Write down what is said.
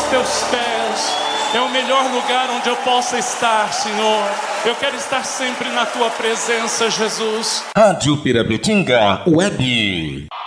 teus pés. É o melhor lugar onde eu possa estar, Senhor. Eu quero estar sempre na tua presença, Jesus. Rádio Pirabetinga Web.